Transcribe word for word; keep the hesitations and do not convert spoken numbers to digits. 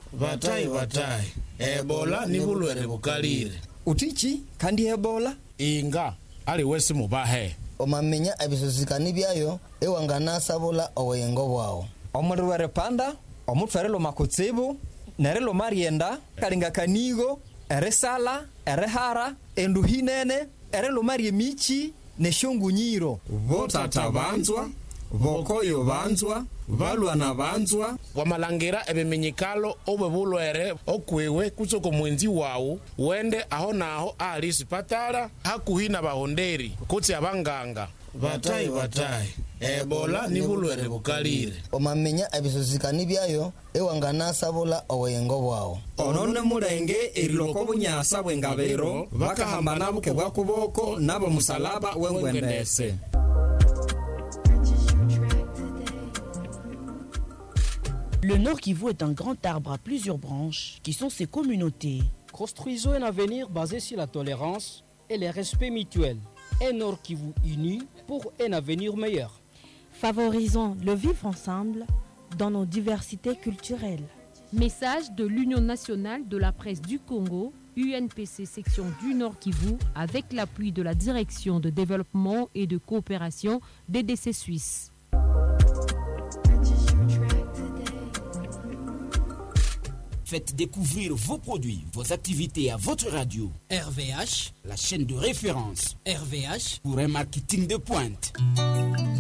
Vatai vatai. Ebola ni bulwere bukalire. Utichi kandi Ebola? Inga ali wesi mubahe. Omamenya ebisosikani byayo ewangana sabula owengo bwao. Omulwere panda, omutferelo makutsibu, nerelo marienda, kalinga kanigo, eresala, erehara, enduhinene, erelo marie michi, neshongu nyiro. Votata banzwa, vokoyo banzwa, valwana banzwa. Wamalangira ebimenyikalo obe bulwere okwewe kusoko mwenzi wawu, wende aho naho ali sipatala, hakuhina bahonderi, kuti abanganga. Vatai vatai. Ebola ni bulwere bukalire. Omamenya ebisosikani byayo ewangana sabula owengo bwao. Onone mulenge eriloko bunyasa bwengabero bakahamba nabuke bwakuboko nabo musalaba wengwendese. Le Nord Kivu est un grand arbre à plusieurs branches qui sont ses communautés. Construisons un avenir basé sur la tolérance et le respect mutuel. Un Nord Kivu uni pour un avenir meilleur. Favorisons le vivre ensemble dans nos diversités culturelles. Message de l'Union nationale de la presse du Congo, U N P C section du Nord Kivu, avec l'appui de la Direction de développement et de coopération D D C Suisse. Faites découvrir vos produits, vos activités à votre radio. R V H, la chaîne de référence. R V H, pour un marketing de pointe.